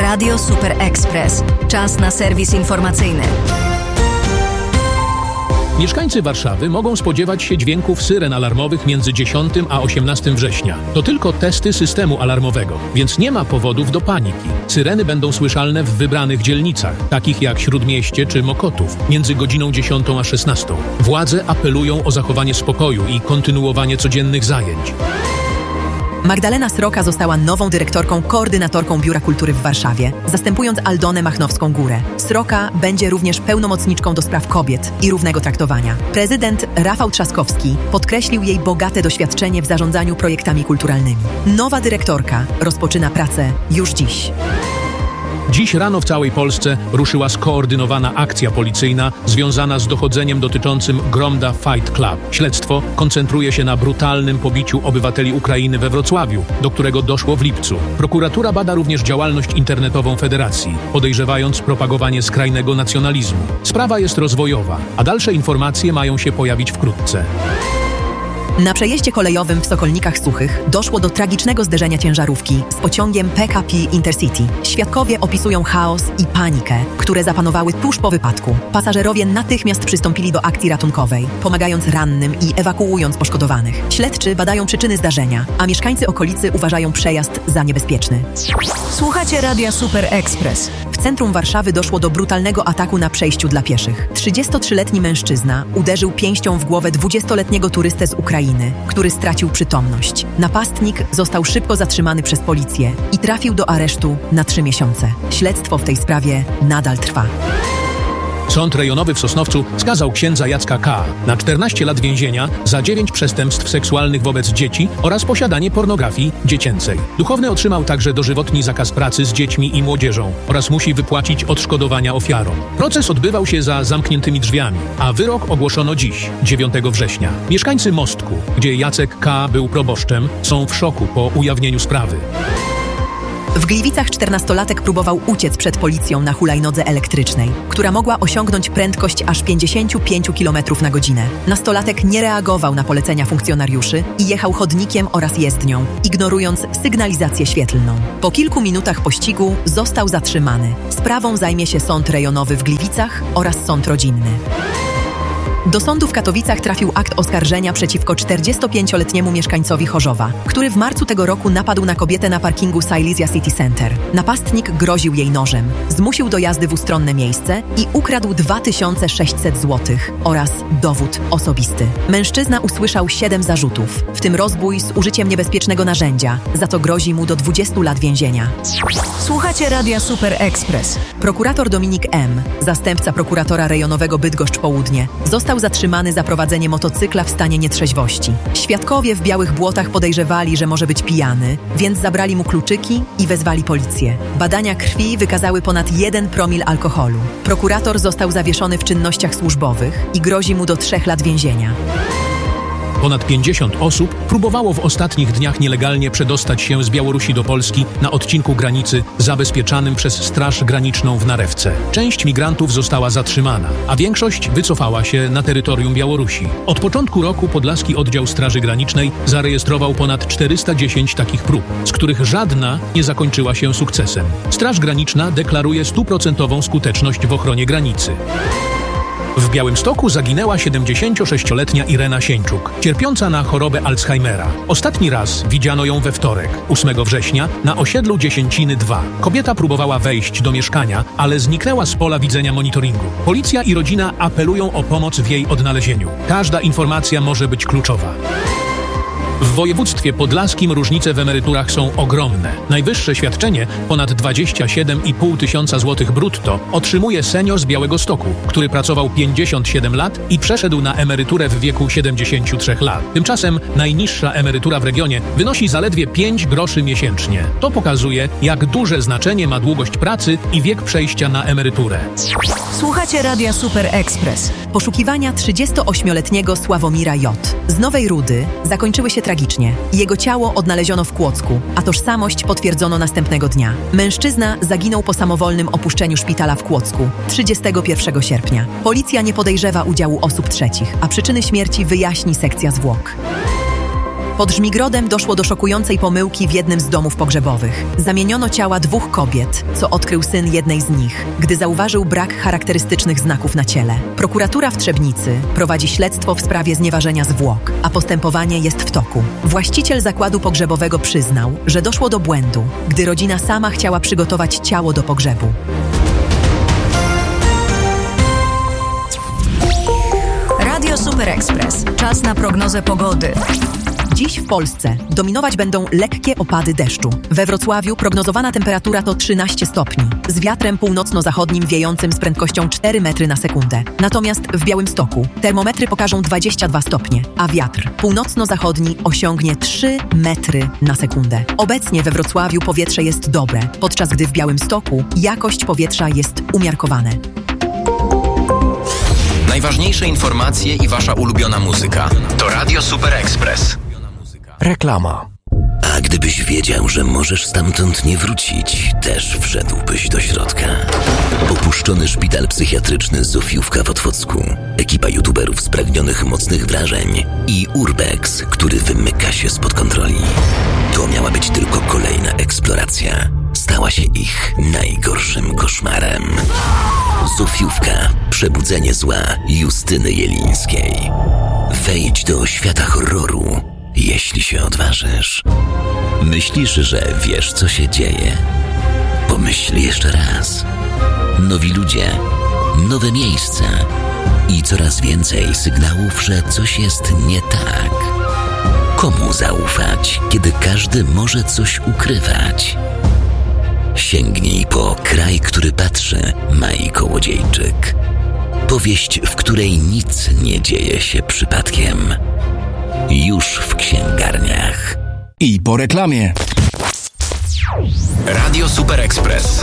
Radio Super Express. Czas na serwis informacyjny. Mieszkańcy Warszawy mogą spodziewać się dźwięków syren alarmowych między 10 a 18 września. To tylko testy systemu alarmowego, więc nie ma powodów do paniki. Syreny będą słyszalne w wybranych dzielnicach, takich jak Śródmieście czy Mokotów, między godziną 10 a 16. Władze apelują o zachowanie spokoju i kontynuowanie codziennych zajęć. Magdalena Sroka została nową dyrektorką, koordynatorką Biura Kultury w Warszawie, zastępując Aldonę Machnowską-Górę. Sroka będzie również pełnomocniczką do spraw kobiet i równego traktowania. Prezydent Rafał Trzaskowski podkreślił jej bogate doświadczenie w zarządzaniu projektami kulturalnymi. Nowa dyrektorka rozpoczyna pracę już dziś. Dziś rano w całej Polsce ruszyła skoordynowana akcja policyjna związana z dochodzeniem dotyczącym Gromda Fight Club. Śledztwo koncentruje się na brutalnym pobiciu obywateli Ukrainy we Wrocławiu, do którego doszło w lipcu. Prokuratura bada również działalność internetową federacji, podejrzewając propagowanie skrajnego nacjonalizmu. Sprawa jest rozwojowa, a dalsze informacje mają się pojawić wkrótce. Na przejeździe kolejowym w Sokolnikach Suchych doszło do tragicznego zderzenia ciężarówki z pociągiem PKP Intercity. Świadkowie opisują chaos i panikę, które zapanowały tuż po wypadku. Pasażerowie natychmiast przystąpili do akcji ratunkowej, pomagając rannym i ewakuując poszkodowanych. Śledczy badają przyczyny zdarzenia, a mieszkańcy okolicy uważają przejazd za niebezpieczny. Słuchacie Radia Super Express. W centrum Warszawy doszło do brutalnego ataku na przejściu dla pieszych. 33-letni mężczyzna uderzył pięścią w głowę 20-letniego turystę z Ukrainy, który stracił przytomność. Napastnik został szybko zatrzymany przez policję i trafił do aresztu na 3 miesiące. Śledztwo w tej sprawie nadal trwa. Sąd rejonowy w Sosnowcu skazał księdza Jacka K. na 14 lat więzienia za 9 przestępstw seksualnych wobec dzieci oraz posiadanie pornografii dziecięcej. Duchowny otrzymał także dożywotni zakaz pracy z dziećmi i młodzieżą oraz musi wypłacić odszkodowania ofiarom. Proces odbywał się za zamkniętymi drzwiami, a wyrok ogłoszono dziś, 9 września. Mieszkańcy Mostku, gdzie Jacek K. był proboszczem, są w szoku po ujawnieniu sprawy. W Gliwicach 14-latek próbował uciec przed policją na hulajnodze elektrycznej, która mogła osiągnąć prędkość aż 55 km na godzinę. Nastolatek nie reagował na polecenia funkcjonariuszy i jechał chodnikiem oraz jezdnią, ignorując sygnalizację świetlną. Po kilku minutach pościgu został zatrzymany. Sprawą zajmie się Sąd Rejonowy w Gliwicach oraz Sąd Rodzinny. Do sądu w Katowicach trafił akt oskarżenia przeciwko 45-letniemu mieszkańcowi Chorzowa, który w marcu tego roku napadł na kobietę na parkingu Silesia City Center. Napastnik groził jej nożem, zmusił do jazdy w ustronne miejsce i ukradł 2600 zł oraz dowód osobisty. Mężczyzna usłyszał 7 zarzutów, w tym rozbój z użyciem niebezpiecznego narzędzia, za to grozi mu do 20 lat więzienia. Słuchacie Radia Super Express. Prokurator Dominik M., zastępca prokuratora rejonowego Bydgoszcz Południe, został zatrzymany za prowadzenie motocykla w stanie nietrzeźwości. Świadkowie w Białych Błotach podejrzewali, że może być pijany, więc zabrali mu kluczyki i wezwali policję. Badania krwi wykazały ponad 1 promil alkoholu. Prokurator został zawieszony w czynnościach służbowych i grozi mu do 3 lat więzienia. Ponad 50 osób próbowało w ostatnich dniach nielegalnie przedostać się z Białorusi do Polski na odcinku granicy zabezpieczanym przez Straż Graniczną w Narewce. Część migrantów została zatrzymana, a większość wycofała się na terytorium Białorusi. Od początku roku Podlaski Oddział Straży Granicznej zarejestrował ponad 410 takich prób, z których żadna nie zakończyła się sukcesem. Straż Graniczna deklaruje 100% skuteczność w ochronie granicy. W Białymstoku zaginęła 76-letnia Irena Sieńczuk, cierpiąca na chorobę Alzheimera. Ostatni raz widziano ją we wtorek, 8 września, na osiedlu Dziesięciny 2. Kobieta próbowała wejść do mieszkania, ale zniknęła z pola widzenia monitoringu. Policja i rodzina apelują o pomoc w jej odnalezieniu. Każda informacja może być kluczowa. W województwie podlaskim różnice w emeryturach są ogromne. Najwyższe świadczenie, ponad 27,5 tysiąca złotych brutto, otrzymuje senior z Białegostoku, który pracował 57 lat i przeszedł na emeryturę w wieku 73 lat. Tymczasem najniższa emerytura w regionie wynosi zaledwie 5 groszy miesięcznie. To pokazuje, jak duże znaczenie ma długość pracy i wiek przejścia na emeryturę. Słuchacie Radia Super Express. Poszukiwania 38-letniego Sławomira J. z Nowej Rudy zakończyły się tragicznie. Jego ciało odnaleziono w Kłodzku, a tożsamość potwierdzono następnego dnia. Mężczyzna zaginął po samowolnym opuszczeniu szpitala w Kłodzku 31 sierpnia. Policja nie podejrzewa udziału osób trzecich, a przyczyny śmierci wyjaśni sekcja zwłok. Pod Żmigrodem doszło do szokującej pomyłki w jednym z domów pogrzebowych. Zamieniono ciała 2 kobiet, co odkrył syn jednej z nich, gdy zauważył brak charakterystycznych znaków na ciele. Prokuratura w Trzebnicy prowadzi śledztwo w sprawie znieważenia zwłok, a postępowanie jest w toku. Właściciel zakładu pogrzebowego przyznał, że doszło do błędu, gdy rodzina sama chciała przygotować ciało do pogrzebu. Radio Super Express. Czas na prognozę pogody. Dziś w Polsce dominować będą lekkie opady deszczu. We Wrocławiu prognozowana temperatura to 13 stopni, z wiatrem północno-zachodnim wiejącym z prędkością 4 metry na sekundę. Natomiast w Białymstoku termometry pokażą 22 stopnie, a wiatr północno-zachodni osiągnie 3 metry na sekundę. Obecnie we Wrocławiu powietrze jest dobre, podczas gdy w Białymstoku jakość powietrza jest umiarkowana. Najważniejsze informacje i wasza ulubiona muzyka to Radio Super Express. Reklama. A gdybyś wiedział, że możesz stamtąd nie wrócić, też wszedłbyś do środka. Opuszczony szpital psychiatryczny Zofiówka w Otwocku, ekipa youtuberów spragnionych mocnych wrażeń i Urbex, który wymyka się spod kontroli. To miała być tylko kolejna eksploracja. Stała się ich najgorszym koszmarem. Zofiówka. Przebudzenie zła Justyny Jelińskiej. Wejdź do świata horroru, jeśli się odważysz. Myślisz, że wiesz, co się dzieje? Pomyśl jeszcze raz. Nowi ludzie, nowe miejsca i coraz więcej sygnałów, że coś jest nie tak. Komu zaufać, kiedy każdy może coś ukrywać? Sięgnij po Kraj, który patrzy, Mai Kołodziejczyk. Powieść, w której nic nie dzieje się przypadkiem. Już w księgarniach. I po reklamie. Radio Super Express.